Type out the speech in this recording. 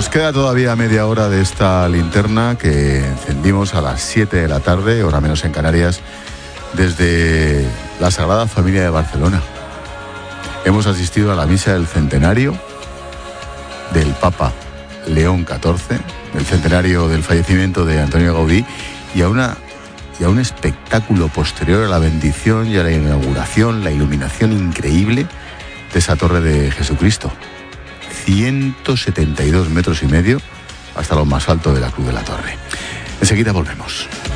queda todavía media hora de esta linterna que encendimos a las 7 de la tarde, hora menos en Canarias, desde la Sagrada Familia de Barcelona. Hemos asistido a la misa del centenario del Papa León XIV, el centenario del fallecimiento de Antonio Gaudí, y a un espectáculo posterior a la bendición y a la inauguración, la iluminación increíble de esa torre de Jesucristo. 172 metros y medio hasta lo más alto de la Cruz de la Torre. Enseguida volvemos.